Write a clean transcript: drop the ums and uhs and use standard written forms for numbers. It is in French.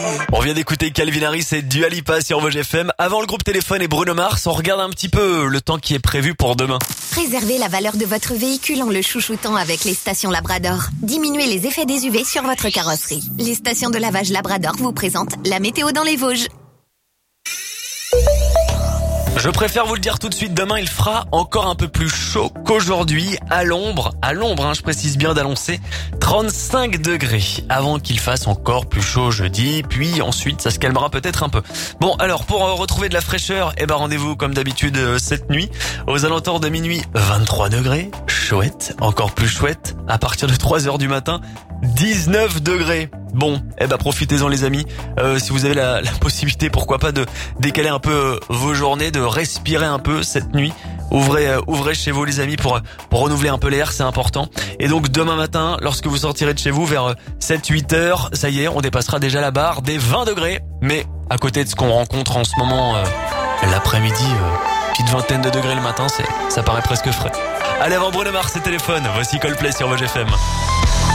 On vient d'écouter Calvin Harris et Dua Lipa sur Vosges FM. Avant le groupe Téléphone et Bruno Mars, on regarde un petit peu le temps qui est prévu pour demain. Préservez la valeur de votre véhicule en le chouchoutant avec les stations Labrador. Diminuez les effets des UV sur votre carrosserie. Les stations de lavage Labrador vous présentent la météo dans les Vosges. Je préfère vous le dire tout de suite, demain il fera encore un peu plus chaud qu'aujourd'hui, à l'ombre, je précise bien d'annoncer 35 degrés, avant qu'il fasse encore plus chaud jeudi, puis ensuite ça se calmera peut-être un peu. Bon alors pour retrouver de la fraîcheur, rendez-vous comme d'habitude cette nuit, aux alentours de minuit 23 degrés, chouette, encore plus chouette, à partir de 3h du matin, 19 degrés. Bon, profitez-en les amis. Si vous avez la possibilité, pourquoi pas de décaler un peu vos journées, de respirer un peu cette nuit. Ouvrez chez vous les amis pour renouveler un peu l'air, c'est important. Et donc demain matin, lorsque vous sortirez de chez vous vers 7-8 heures, ça y est, on dépassera déjà la barre des 20 degrés. Mais à côté de ce qu'on rencontre en ce moment, l'après-midi, petite vingtaine de degrés le matin, ça paraît presque frais. Allez, avant Bruno Mars et Téléphone, voici Coldplay sur Vosges FM.